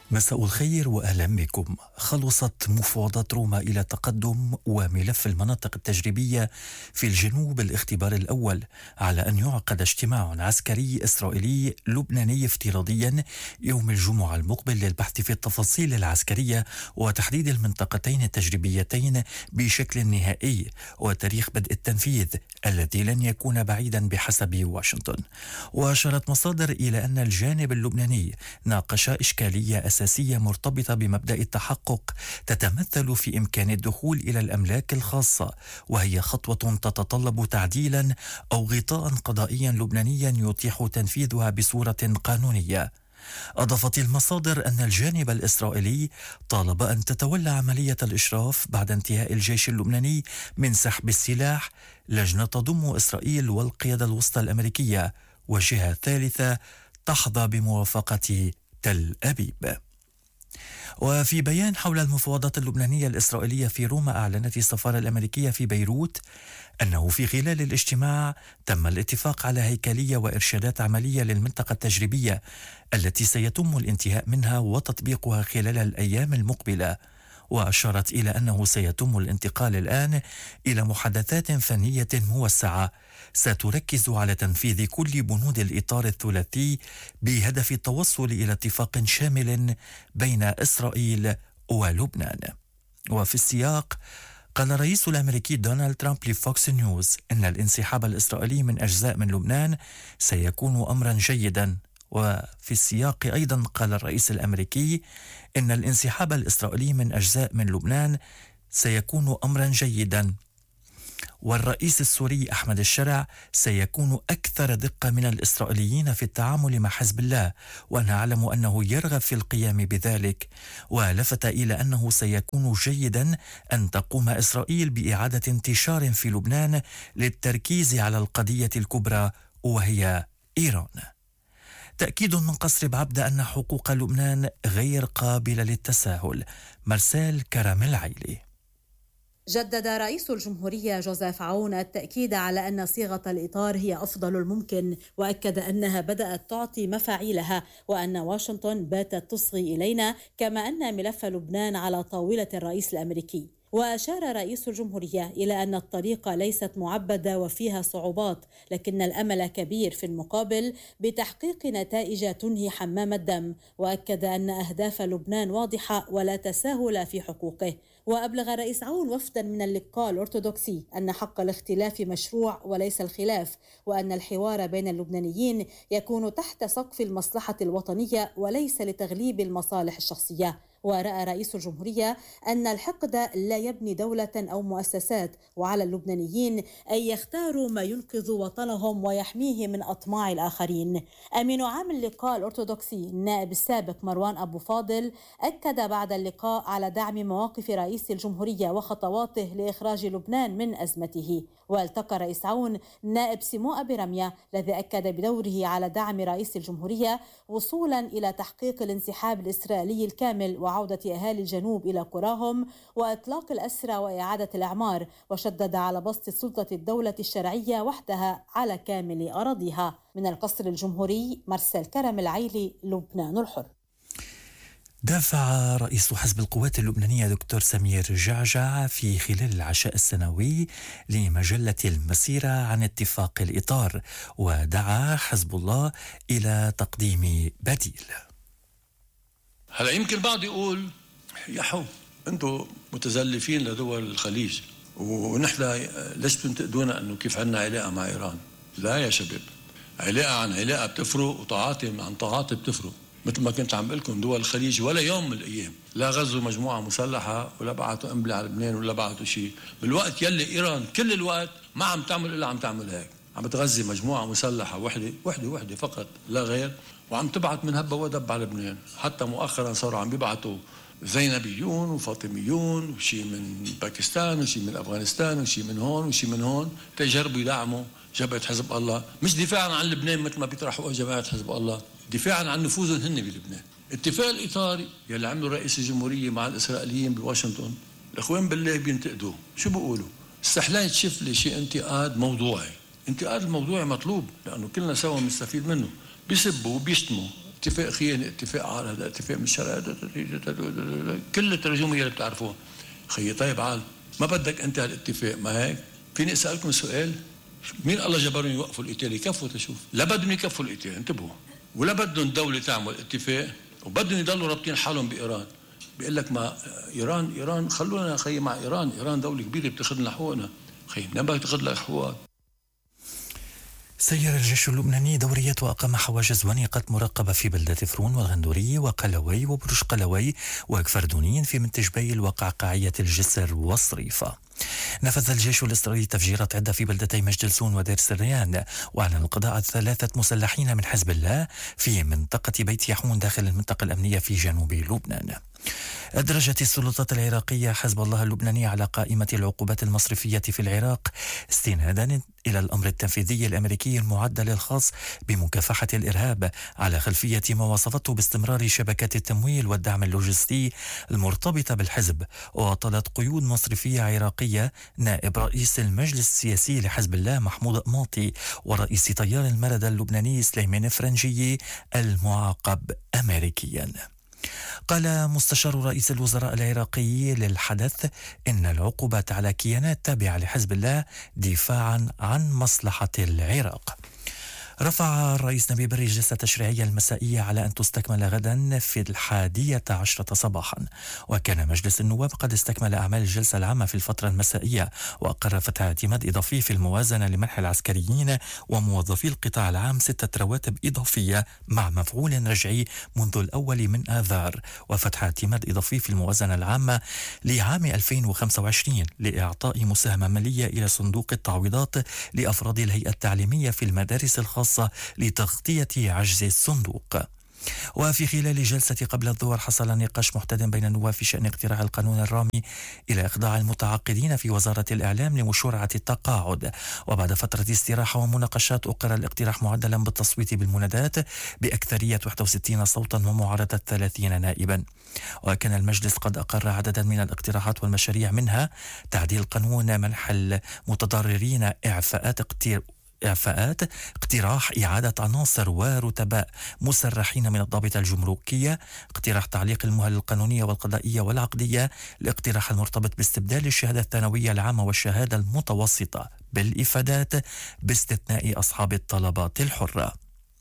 مساء الخير وأهلا بكم. خلصت مفاوضات روما إلى تقدم وملف المناطق التجريبية في الجنوب الاختبار الأول على أن يعقد اجتماع عسكري إسرائيلي لبناني افتراضيا يوم الجمعة المقبل للبحث في التفاصيل العسكرية وتحديد المنطقتين التجريبيتين بشكل نهائي وتاريخ بدء التنفيذ الذي لن يكون بعيدا بحسب واشنطن. وأشارت مصادر إلى أن الجانب اللبناني ناقش إشكالية أساسية مرتبطة بمبدأ التحقق تتمثل في إمكان الدخول إلى الأملاك الخاصة، وهي خطوة تتطلب تعديلا أو غطاء قضائيا لبنانيا يتيح تنفيذها بصورة قانونية. أضافت المصادر أن الجانب الإسرائيلي طالب أن تتولى عملية الإشراف بعد انتهاء الجيش اللبناني من سحب السلاح لجنة تضم إسرائيل والقيادة الوسطى الأمريكية وجهة ثالثة تحظى بموافقة تل أبيب. وفي بيان حول المفاوضات اللبنانية الإسرائيلية في روما، أعلنت السفارة الأمريكية في بيروت أنه في خلال الاجتماع تم الاتفاق على هيكلية وإرشادات عملية للمنطقة التجريبية التي سيتم الانتهاء منها وتطبيقها خلال الأيام المقبلة. وأشارت إلى أنه سيتم الانتقال الآن إلى محادثات فنية موسعة ستركز على تنفيذ كل بنود الإطار الثلاثي بهدف التوصل إلى اتفاق شامل بين إسرائيل ولبنان. وفي السياق، قال الرئيس الأمريكي دونالد ترامب لفوكس نيوز أن الانسحاب الإسرائيلي من أجزاء من لبنان سيكون أمرا جيدا. وفي السياق أيضا قال الرئيس الأمريكي إن الانسحاب الإسرائيلي من أجزاء من لبنان سيكون أمرا جيدا. والرئيس السوري أحمد الشرع سيكون أكثر دقة من الإسرائيليين في التعامل مع حزب الله، وأنا أعلم أنه يرغب في القيام بذلك. ولفت إلى أنه سيكون جيدا أن تقوم إسرائيل بإعادة انتشار في لبنان للتركيز على القضية الكبرى وهي إيران. تأكيد من قصر بعبدة أن حقوق لبنان غير قابلة للتساهل. مرسال كرم العيلي. جدد رئيس الجمهورية جوزيف عون التأكيد على أن صيغة الإطار هي أفضل الممكن، وأكد أنها بدأت تعطي مفاعيلها وأن واشنطن باتت تصغي إلينا، كما أن ملف لبنان على طاولة الرئيس الأمريكي. وأشار رئيس الجمهورية إلى أن الطريق ليست معبدة وفيها صعوبات، لكن الأمل كبير في المقابل بتحقيق نتائج تنهي حمام الدم. وأكد أن أهداف لبنان واضحة ولا تساهل في حقوقه. وأبلغ الرئيس عون وفدا من اللقاء الأرثوذكسي أن حق الاختلاف مشروع وليس الخلاف، وأن الحوار بين اللبنانيين يكون تحت سقف المصلحة الوطنية وليس لتغليب المصالح الشخصية. ورأى رئيس الجمهورية أن الحقد لا يبني دولة أو مؤسسات، وعلى اللبنانيين أن يختاروا ما ينقذ وطنهم ويحميه من أطماع الآخرين. أمين عام اللقاء الأرثوذكسي النائب السابق مروان أبو فاضل أكد بعد اللقاء على دعم مواقف رئيس الجمهورية وخطواته لإخراج لبنان من أزمته. والتقى رئيس عون نائب سيمو أبي رمية الذي أكد بدوره على دعم رئيس الجمهورية وصولا إلى تحقيق الانسحاب الإسرائيلي الكامل وعودة أهالي الجنوب إلى قراهم وإطلاق الأسرى وإعادة الإعمار، وشدد على بسط سلطة الدولة الشرعية وحدها على كامل أراضيها. من القصر الجمهوري، مرسال كرم العيلي، لبنان الحر. دافع رئيس حزب القوات اللبنانية دكتور سمير جعجع في خلال العشاء السنوي لمجلة المسيرة عن اتفاق الإطار، ودعا حزب الله إلى تقديم بديل. هلا يمكن البعض يقول يا حو انتم متزلفين لدول الخليج ونحن ليش بتنتقدونا انه كيف عندنا علاقه مع ايران؟ لا يا شباب، علاقه عن علاقه بتفرق وتعاطي عن تعاطي بتفرق. مثل ما كنت عم بقول لكم، دول الخليج ولا يوم من الايام لا غزوا مجموعه مسلحه ولا بعثوا قنبله على لبنان ولا بعثوا شيء، بالوقت يلي ايران كل الوقت ما عم تعمل الا عم تعمل هيك، عم بتغذي مجموعه مسلحه وحده فقط لا غير، وعم تبعت من هبه ودب على لبنان. حتى مؤخرا صاروا عم بيبعتوا زينبيون وفاطميون وشي من باكستان وشي من افغانستان وشي من هون وشي من هون تجربوا يدعموا جبهه حزب الله، مش دفاعا عن لبنان مثل ما بيطرحوا جماعه حزب الله، دفاعا عن نفوذهم هن بلبنان. اتفاق الاطار يلي عمله رئيس الجمهوريه مع الاسرائيليين بواشنطن، الاخوان بالله بينتقدوه، شو بيقولوا؟ استحليت تشوف لي شيء انتقاد موضوعي. انتقاد الموضوعي مطلوب لانه كلنا سوا بنستفيد منه. بيسبوا وبيشتموا اتفاق خيانة، اتفاق عرض، اتفاق من الشرع، كل الترجمة اللي بتعرفوها. خيي طيب عال، ما بدك أنت هالاتفاق، ما هيك؟ فيني أسألكم سؤال؟ مين الله جبرهم يوقفوا القتال؟ يكفوا تشوف. لا بدهم يكفوا القتال، انتبهوا، ولا بدهم الدولة تعمل اتفاق، وبدهم يضلوا رابطين حالهم بإيران. بيقول لك ما إيران خلونا خيي مع إيران دولة كبيرة بتاخذ لنا حقوقنا. خيي منين بدك تاخذ لك حقوقك؟ سير الجيش اللبناني دوريات وأقام حواجز ونقاط مراقبة في بلدة فرون والغندورية وقلوي وبرج قلوي وكفردونين في منتج بيل وقعقاعية الجسر وصريفة. نفذ الجيش الإسرائيلي تفجيرات عدة في بلدتي مجدلسون ودير سريان، وأعلن القضاء على 3 مسلحين من حزب الله في منطقة بيت يحون داخل المنطقة الأمنية في جنوب لبنان. أدرجت السلطات العراقية حزب الله اللبناني على قائمة العقوبات المصرفية في العراق استنادا إلى الأمر التنفيذي الأمريكي المعدل الخاص بمكافحة الإرهاب على خلفية ما وصفته باستمرار شبكات التمويل والدعم اللوجستي المرتبطة بالحزب. وطالت قيود مصرفية عراقية نائب رئيس المجلس السياسي لحزب الله محمود قماطي ورئيس تيار المردة اللبناني سليمان فرنجي المعاقب أمريكيا. قال مستشار رئيس الوزراء العراقي للحدث إن العقوبات على كيانات تابعة لحزب الله دفاعا عن مصلحة العراق. رفع الرئيس نبيه بري جلسة تشريعية المسائية على أن تستكمل غدا في 11 صباحا، وكان مجلس النواب قد استكمل أعمال الجلسة العامة في الفترة المسائية، وأقر فتح اعتماد إضافي في الموازنة لمنح العسكريين وموظفي القطاع العام 6 رواتب إضافية مع مفعول رجعي منذ الأول من آذار، وفتح اعتماد إضافي في الموازنة العامة لعام 2025 لإعطاء مساهمة مالية إلى صندوق التعويضات لأفراد الهيئة التعليمية في المدارس الخاصة لتغطية عجز الصندوق. وفي خلال جلسة قبل الظهر حصل نقاش محتدم بين النواب في شأن اقتراح القانون الرامي إلى إخضاع المتعاقدين في وزارة الإعلام لمشروعة التقاعد. وبعد فترة استراحة ومناقشات أقر الاقتراح معدلا بالتصويت بالمنادات بأكثرية 61 صوتا ومعارضة 30 نائبا. وكان المجلس قد أقر عددا من الاقتراحات والمشاريع، منها تعديل قانون منح المتضررين إعفاءات، اقتراح إعادة عناصر ورتباء مسرحين من الضابطة الجمركية، اقتراح تعليق المهل القانونية والقضائية والعقدية، الاقتراح المرتبط باستبدال الشهادة الثانوية العامة والشهادة المتوسطة بالإفادات باستثناء أصحاب الطلبات الحرة.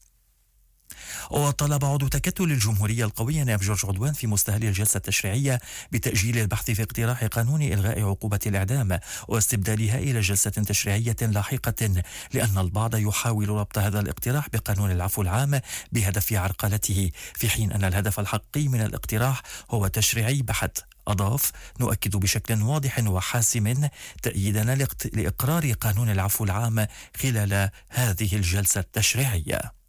وطلب عضو تكتل الجمهورية القوية نائب جورج عدوان في مستهل الجلسة التشريعية بتأجيل البحث في اقتراح قانون إلغاء عقوبة الإعدام واستبدالها إلى جلسة تشريعية لاحقة، لأن البعض يحاول ربط هذا الاقتراح بقانون العفو العام بهدف عرقلته، في حين أن الهدف الحقيقي من الاقتراح هو تشريعي بحت. أضاف: نؤكد بشكل واضح وحاسم تأييدنا لإقرار قانون العفو العام خلال هذه الجلسة التشريعية.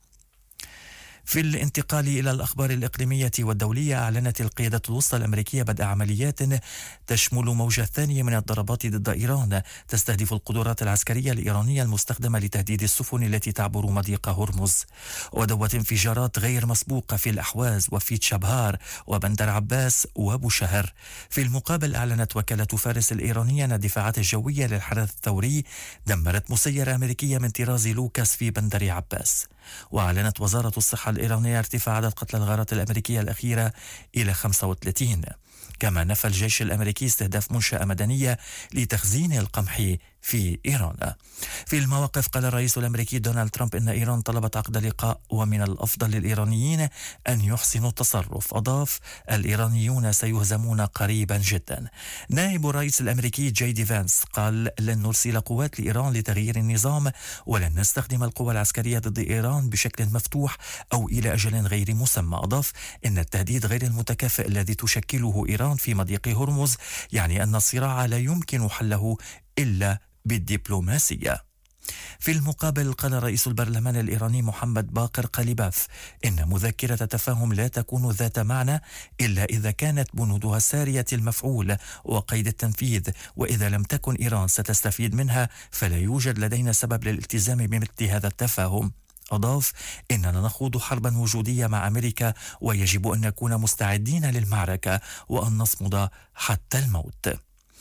في الانتقال إلى الأخبار الإقليمية والدولية، أعلنت القيادة الوسطى الأمريكية بدء عمليات تشمل موجة ثانية من الضربات ضد إيران تستهدف القدرات العسكرية الإيرانية المستخدمة لتهديد السفن التي تعبر مضيق هرمز. ودوت انفجارات غير مسبوقة في الأحواز وفي تشابهار وبندر عباس وأبو شهر. في المقابل، أعلنت وكالة فارس الإيرانية أن الدفاعات الجوية للحرس الثوري دمرت مسيرة أمريكية من طراز لوكاس في بندر عباس. وأعلنت وزارة الصحة الإيرانية ارتفاع عدد قتلى الغارات الأمريكية الأخيرة إلى 35. كما نفى الجيش الأمريكي استهداف منشأة مدنية لتخزين القمح في إيران. في المواقف، قال الرئيس الأمريكي دونالد ترامب إن إيران طلبت عقد لقاء ومن الأفضل للإيرانيين أن يحسنوا التصرف. أضاف: الإيرانيون سيهزمون قريبا جدا. نائب الرئيس الأمريكي جي دي فانس قال: لن نرسل قوات لإيران لتغيير النظام، ولن نستخدم القوى العسكرية ضد إيران بشكل مفتوح أو إلى أجل غير مسمى. أضاف إن التهديد غير المتكافئ الذي تشكله إيران في مضيق هرمز يعني أن الصراع لا يمكن حله إلا بالدبلوماسية. في المقابل، قال رئيس البرلمان الإيراني محمد باقر قليباف إن مذكرة تفاهم لا تكون ذات معنى إلا إذا كانت بنودها سارية المفعول وقيد التنفيذ، وإذا لم تكن إيران ستستفيد منها فلا يوجد لدينا سبب للالتزام بمثل هذا التفاهم. أضاف: إننا نخوض حربا وجودية مع أمريكا ويجب أن نكون مستعدين للمعركة وأن نصمد حتى الموت.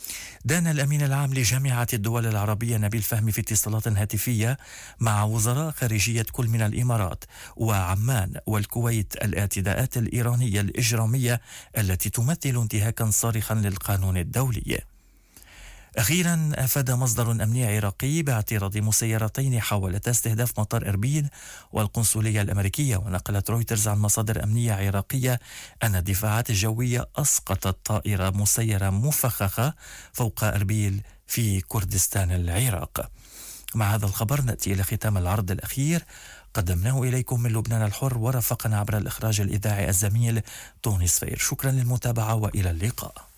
دان الأمين العام لجامعة الدول العربية نبيل فهمي في اتصالات هاتفية مع وزراء خارجية كل من الإمارات وعمان والكويت الاعتداءات الإيرانية الإجرامية التي تمثل انتهاكا صارخا للقانون الدولي. أخيرا أفاد مصدر أمني عراقي باعتراض مسيرتين حاولتا استهداف مطار إربيل والقنصلية الأمريكية. ونقلت رويترز عن مصادر أمنية عراقية أن الدفاعات الجوية أسقطت طائرة مسيرة مفخخة فوق إربيل في كردستان العراق. مع هذا الخبر نأتي إلى ختام العرض الأخير قدمناه إليكم من لبنان الحر، ورافقنا عبر الإخراج الإذاعي الزميل توني صفير. شكرا للمتابعة وإلى اللقاء.